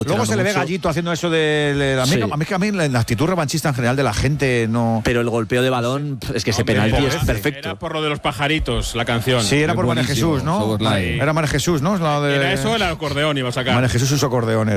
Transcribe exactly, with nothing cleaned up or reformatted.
Luego se le ve mucho. Gallito haciendo eso de, de la, sí. a, mí, a mí la actitud revanchista en general de la gente no. Pero el golpeo de balón es que ese Hombre, penalti es perfecto. Era por lo de los pajaritos la canción. Sí, era por María Jesús, ¿no? Era María Jesús, ¿no? La de... Era eso, el acordeón iba a sacar. María Jesús su acordeón era.